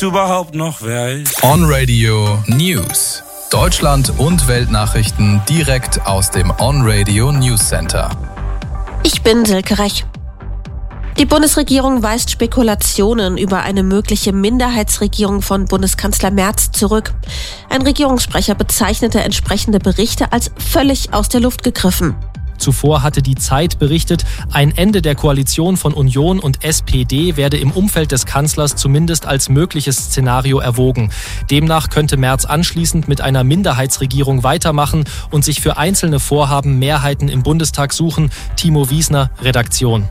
überhaupt noch, wer ist? On Radio News. Deutschland und Weltnachrichten direkt aus dem On Radio News Center. Ich bin Silke Rech. Die Bundesregierung weist Spekulationen über eine mögliche Minderheitsregierung von Bundeskanzler Merz zurück. Ein Regierungssprecher bezeichnete entsprechende Berichte als völlig aus der Luft gegriffen. Zuvor hatte die Zeit berichtet, ein Ende der Koalition von Union und SPD werde im Umfeld des Kanzlers zumindest als mögliches Szenario erwogen. Demnach könnte Merz anschließend mit einer Minderheitsregierung weitermachen und sich für einzelne Vorhaben Mehrheiten im Bundestag suchen. Timo Wiesner, Redaktion.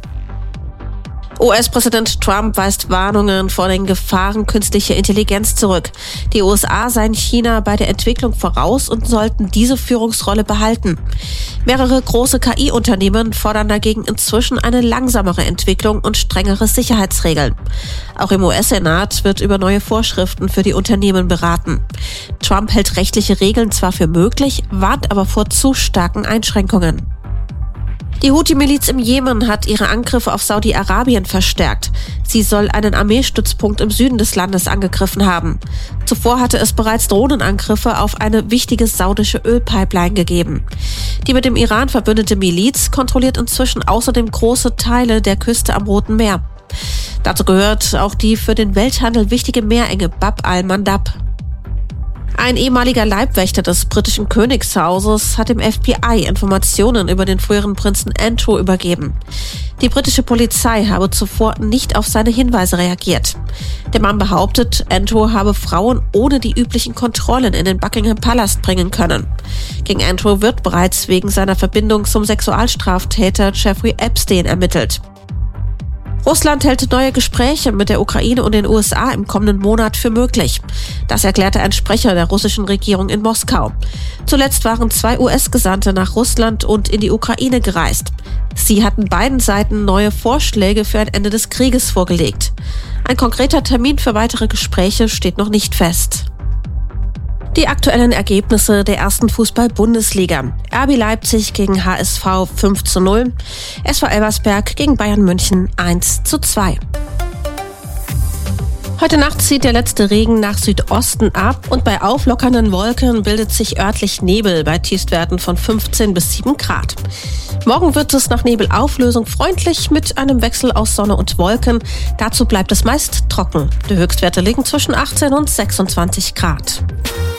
US-Präsident Trump weist Warnungen vor den Gefahren künstlicher Intelligenz zurück. Die USA seien China bei der Entwicklung voraus und sollten diese Führungsrolle behalten. Mehrere große KI-Unternehmen fordern dagegen inzwischen eine langsamere Entwicklung und strengere Sicherheitsregeln. Auch im US-Senat wird über neue Vorschriften für die Unternehmen beraten. Trump hält rechtliche Regeln zwar für möglich, warnt aber vor zu starken Einschränkungen. Die Houthi-Miliz im Jemen hat ihre Angriffe auf Saudi-Arabien verstärkt. Sie soll einen Armeestützpunkt im Süden des Landes angegriffen haben. Zuvor hatte es bereits Drohnenangriffe auf eine wichtige saudische Ölpipeline gegeben. Die mit dem Iran verbündete Miliz kontrolliert inzwischen außerdem große Teile der Küste am Roten Meer. Dazu gehört auch die für den Welthandel wichtige Meerenge Bab al-Mandab. Ein ehemaliger Leibwächter des britischen Königshauses hat dem FBI Informationen über den früheren Prinzen Andrew übergeben. Die britische Polizei habe zuvor nicht auf seine Hinweise reagiert. Der Mann behauptet, Andrew habe Frauen ohne die üblichen Kontrollen in den Buckingham Palast bringen können. Gegen Andrew wird bereits wegen seiner Verbindung zum Sexualstraftäter Jeffrey Epstein ermittelt. Russland hält neue Gespräche mit der Ukraine und den USA im kommenden Monat für möglich. Das erklärte ein Sprecher der russischen Regierung in Moskau. Zuletzt waren 2 US-Gesandte nach Russland und in die Ukraine gereist. Sie hatten beiden Seiten neue Vorschläge für ein Ende des Krieges vorgelegt. Ein konkreter Termin für weitere Gespräche steht noch nicht fest. Die aktuellen Ergebnisse der ersten Fußball-Bundesliga. RB Leipzig gegen HSV 5:0, SV Elversberg gegen Bayern München 1:2. Heute Nacht zieht der letzte Regen nach Südosten ab und bei auflockernden Wolken bildet sich örtlich Nebel bei Tiefstwerten von 15 bis 7 Grad. Morgen wird es nach Nebelauflösung freundlich mit einem Wechsel aus Sonne und Wolken. Dazu bleibt es meist trocken. Die Höchstwerte liegen zwischen 18 und 26 Grad.